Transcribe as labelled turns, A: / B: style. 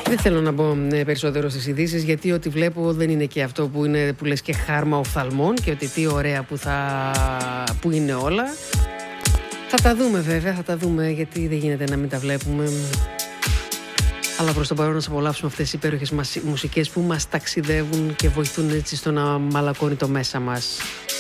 A: Δεν θέλω να μπω περισσότερο στις ειδήσεις, γιατί ό,τι βλέπω δεν είναι και αυτό που λες και χάρμα οφθαλμών και ότι τι ωραία που είναι όλα. Θα τα δούμε βέβαια, θα τα δούμε, γιατί δεν γίνεται να μην τα βλέπουμε. Αλλά προς το παρόν να απολαύσουμε αυτές οι υπέροχες μουσικές που μας ταξιδεύουν και βοηθούν έτσι στο να μαλακώνει το μέσα μας.